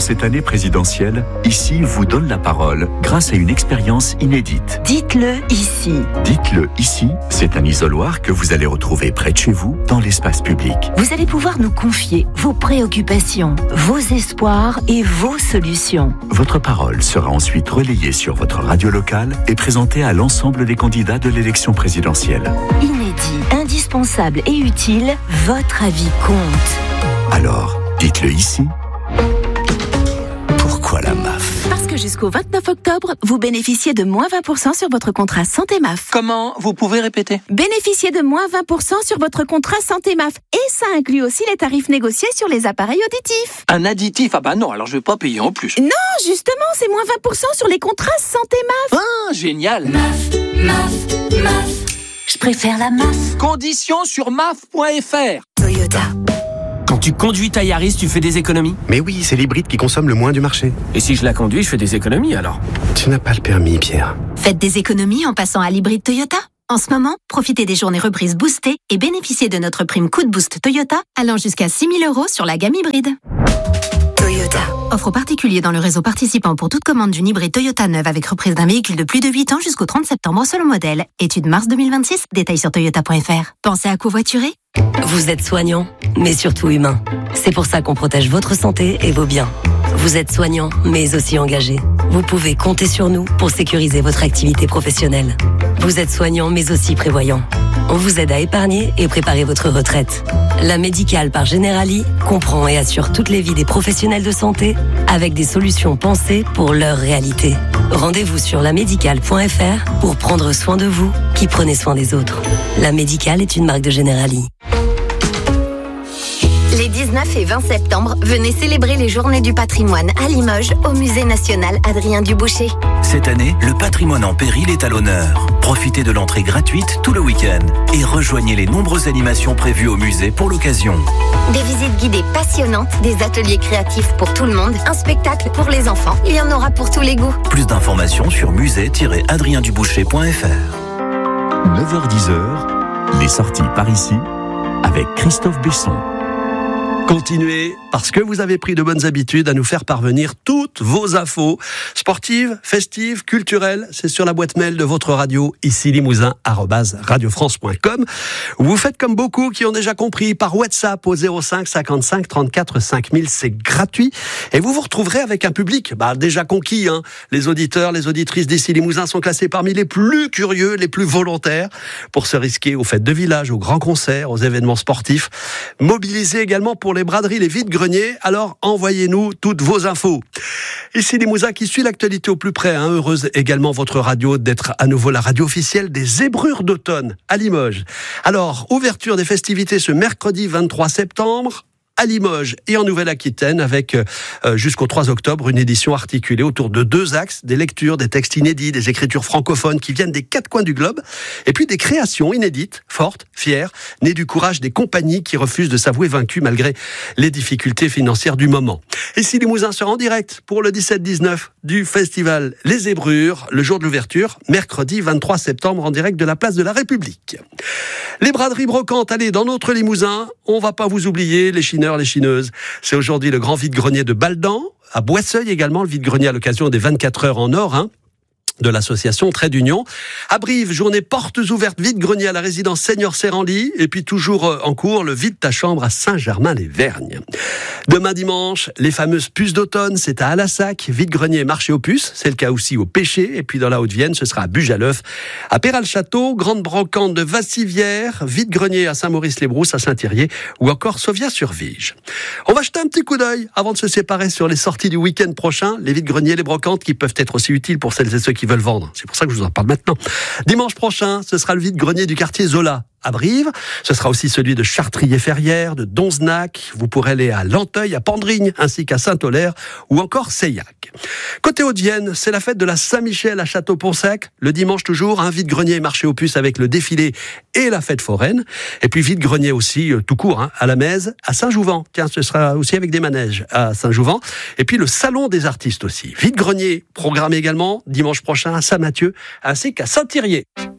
cette année présidentielle, Ici vous donne la parole grâce à une expérience inédite. Dites-le ici. Dites-le ici, c'est un isoloir que vous allez retrouver près de chez vous, dans l'espace public. Vous allez pouvoir nous confier vos préoccupations, vos espoirs et vos solutions. Votre parole sera ensuite relayée sur votre radio locale et présentée à l'ensemble des candidats de l'élection présidentielle. Inédit, indispensable et utile, votre avis compte. Alors, dites-le ici. Pourquoi la MAF ? Parce que jusqu'au 29 octobre, vous bénéficiez de moins 20% sur votre contrat Santé MAF. Comment ? Vous pouvez répéter ? Bénéficiez de moins 20% sur votre contrat Santé MAF. Et ça inclut aussi les tarifs négociés sur les appareils auditifs. Un additif ? Ah bah non, alors je vais pas payer en plus. Non, justement, c'est moins 20% sur les contrats Santé MAF. Ah, génial ! MAF. Je préfère la MAF. Conditions sur maf.fr. Toyota. Quand tu conduis ta Yaris, tu fais des économies. Mais oui, c'est l'hybride qui consomme le moins du marché. Et si je la conduis, je fais des économies alors. Tu n'as pas le permis, Pierre. Faites des économies en passant à l'hybride Toyota. En ce moment, profitez des journées reprises boostées et bénéficiez de notre prime Coup de Boost Toyota allant jusqu'à 6 000 € sur la gamme hybride. Toyota. Offre aux particuliers dans le réseau participant pour toute commande d'une hybride Toyota neuve avec reprise d'un véhicule de plus de 8 ans jusqu'au 30 septembre selon modèle. Étude mars 2026, détails sur toyota.fr. Pensez à covoiturer ? Vous êtes soignant, mais surtout humain. C'est pour ça qu'on protège votre santé et vos biens. Vous êtes soignant, mais aussi engagé. Vous pouvez compter sur nous pour sécuriser votre activité professionnelle. Vous êtes soignant, mais aussi prévoyant. On vous aide à épargner et préparer votre retraite. La Médicale par Generali comprend et assure toutes les vies des professionnels de santé avec des solutions pensées pour leur réalité. Rendez-vous sur lamédicale.fr pour prendre soin de vous qui prenez soin des autres. La Médicale est une marque de Generali. Les 19 et 20 septembre, venez célébrer les Journées du patrimoine à Limoges, au Musée national Adrien Duboucher. Cette année, le patrimoine en péril est à l'honneur. Profitez de l'entrée gratuite tout le week-end et rejoignez les nombreuses animations prévues au musée pour l'occasion. Des visites guidées passionnantes, des ateliers créatifs pour tout le monde, un spectacle pour les enfants. Il y en aura pour tous les goûts. Plus d'informations sur musée-adrienduboucher.fr. 9h-10h, les sorties par ici, avec Christophe Besson. Continuez, parce que vous avez pris de bonnes habitudes à nous faire parvenir toutes vos infos sportives, festives, culturelles. C'est sur la boîte mail de votre radio, ici Limousin, @radiofrance.com. Vous faites comme beaucoup qui ont déjà compris par WhatsApp au 05 55 34 5000. C'est gratuit. Et vous vous retrouverez avec un public déjà conquis. Les auditeurs, les auditrices d'ici Limousin sont classés parmi les plus curieux, les plus volontaires pour se risquer aux fêtes de village, aux grands concerts, aux événements sportifs. Mobilisés également pour les braderies, les vides-greniers. Alors, envoyez-nous toutes vos infos. Ici Limousin qui suit l'actualité au plus près. Heureuse également votre radio d'être à nouveau la radio officielle des Zébrures d'automne à Limoges. Alors, ouverture des festivités ce mercredi 23 septembre. À Limoges et en Nouvelle-Aquitaine avec jusqu'au 3 octobre une édition articulée autour de 2 axes, des lectures, des textes inédits, des écritures francophones qui viennent des 4 coins du globe et puis des créations inédites, fortes, fières, nées du courage des compagnies qui refusent de s'avouer vaincues malgré les difficultés financières du moment. Ici Limousin sera en direct pour le 17-19 du festival Les Zébrures, le jour de l'ouverture, mercredi 23 septembre en direct de la place de la République. Les braderies brocantes, allez, dans notre Limousin, on va pas vous oublier, les chineurs, les chineuses. C'est aujourd'hui le grand vide-grenier de Baldan, à Boisseuil également, le vide-grenier à l'occasion des 24 heures en or, de l'association Trait d'Union. À Brive, journée portes ouvertes vide-grenier à la résidence Seigneur Serrandi, et puis toujours en cours, le vide ta chambre à Saint-Germain-les-Vergnes. Demain dimanche, les fameuses puces d'automne, c'est à Alassac, vide-grenier marché aux puces, c'est le cas aussi au Pêcher, et puis dans la Haute-Vienne, ce sera à Bujaleuff, à Péral-Château, grande brocante de Vassivière, vide-grenier à Saint-Maurice-les-Brousses, à Saint-Thirier, ou encore Sauvia-sur-Vige. On va jeter un petit coup d'œil avant de se séparer sur les sorties du week-end prochain, les vide-greniers, les brocantes qui peuvent être aussi utiles pour celles et ceux qui veulent vendre. C'est pour ça que je vous en parle maintenant. Dimanche prochain, ce sera le vide-grenier du quartier Zola à Brive. Ce sera aussi celui de Chartrier-Ferrières, de Donzenac. Vous pourrez aller à Lanteuil, à Pendrigne, ainsi qu'à Saint-Olaire ou encore Seillac. Côté Haute-Vienne, c'est la fête de la Saint-Michel à Château-Ponsac. Le dimanche toujours, un vide-grenier marché aux puces avec le défilé et la fête foraine. Et puis vide-grenier aussi, tout court, à la Mèze, à Saint-Jouvent. Tiens, ce sera aussi avec des manèges à Saint-Jouvent. Et puis le salon des artistes aussi. Vide-grenier programmé également dimanche prochain à Saint-Mathieu, ainsi qu'à Saint-Thirier.